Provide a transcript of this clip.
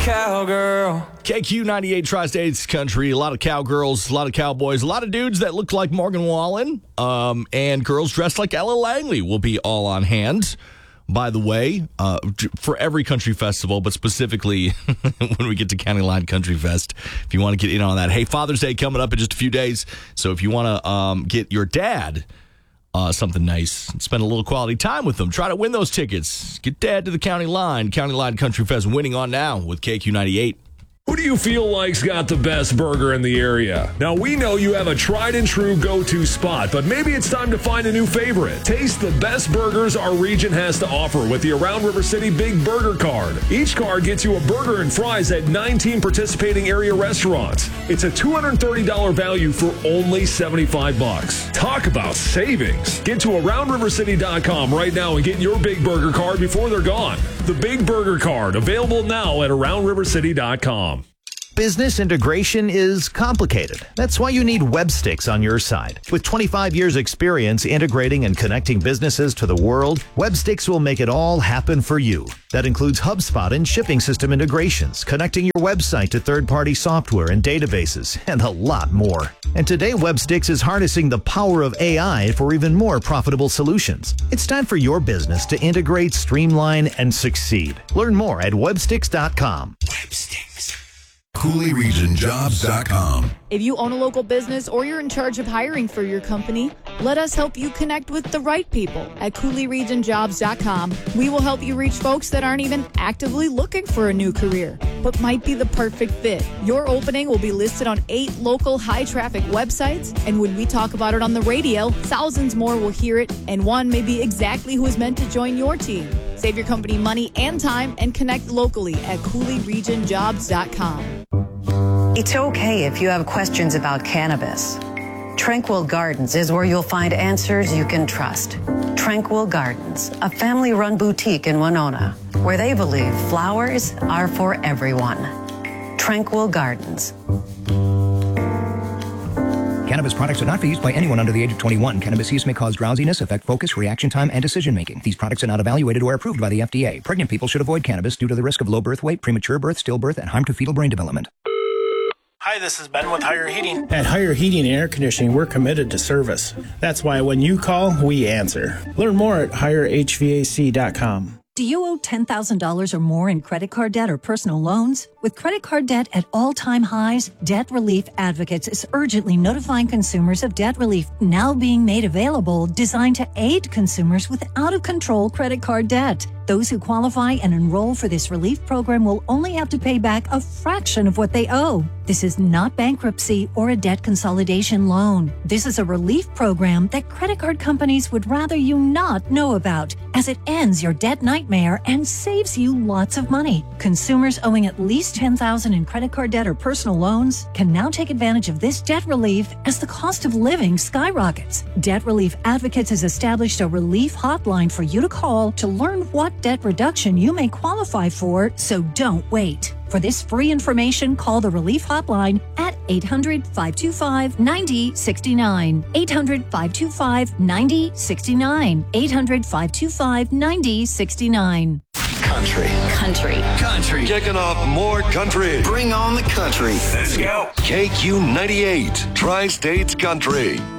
cowgirl. KQ98 Tri-States Country. A lot of cowgirls, a lot of cowboys, a lot of dudes that look like Morgan Wallen, and girls dressed like Ella Langley will be all on hand. By the way, for every country festival, but specifically when we get to County Line Country Fest, if you want to get in on that. Hey, Father's Day coming up in just a few days. So if you want to get your dad something nice, spend a little quality time with them, try to win those tickets. Get dad to the County Line Country Fest winning on now with KQ98. Who do you feel like's got the best burger in the area? Now, we know you have a tried and true go-to spot, but maybe it's time to find a new favorite. Taste the best burgers our region has to offer with the Around River City Big Burger Card. Each card gets you a burger and fries at 19 participating area restaurants. It's a $230 value for only $75. Talk about savings. Get to AroundRiverCity.com right now and get your Big Burger Card before they're gone. The Big Burger Card, available now at AroundRiverCity.com. Business integration is complicated. That's why you need Webstix on your side. With 25 years experience integrating and connecting businesses to the world, Webstix will make it all happen for you. That includes HubSpot and shipping system integrations, connecting your website to third-party software and databases, and a lot more. And today, Webstix is harnessing the power of AI for even more profitable solutions. It's time for your business to integrate, streamline, and succeed. Learn more at Webstix.com. Webstix. CooleyRegionJobs.com. If you own a local business or you're in charge of hiring for your company, let us help you connect with the right people at CooleyRegionJobs.com. We will help you reach folks that aren't even actively looking for a new career, but might be the perfect fit. Your opening will be listed on 8 local high-traffic websites, and when we talk about it on the radio, thousands more will hear it, and one may be exactly who is meant to join your team. Save your company money and time and connect locally at CooleyRegionJobs.com. It's okay if you have questions about cannabis. Tranquil Gardens is where you'll find answers you can trust. Tranquil Gardens, a family-run boutique in Winona, where they believe flowers are for everyone. Tranquil Gardens. Cannabis products are not for use by anyone under the age of 21. Cannabis use may cause drowsiness, affect focus, reaction time, and decision-making. These products are not evaluated or approved by the FDA. Pregnant people should avoid cannabis due to the risk of low birth weight, premature birth, stillbirth, and harm to fetal brain development. Hi, this is Ben with Higher Heating. At Higher Heating and Air Conditioning, we're committed to service. That's why when you call, we answer. Learn more at HigherHVAC.com. Do you owe $10,000 or more in credit card debt or personal loans? With credit card debt at all-time highs, Debt Relief Advocates is urgently notifying consumers of debt relief now being made available, designed to aid consumers with out-of-control credit card debt. Those who qualify and enroll for this relief program will only have to pay back a fraction of what they owe. This is not bankruptcy or a debt consolidation loan. This is a relief program that credit card companies would rather you not know about, as it ends your debt nightmare and saves you lots of money. Consumers owing at least $10,000 in credit card debt or personal loans can now take advantage of this debt relief as the cost of living skyrockets. Debt Relief Advocates has established a relief hotline for you to call to learn what debt reduction you may qualify for, so don't wait. For this free information, call the Relief Hotline at 800-525-9069. 800-525-9069. 800-525-9069. Country. Kicking off more country. Bring on the country. Let's go. KQ98, Tri-States Country.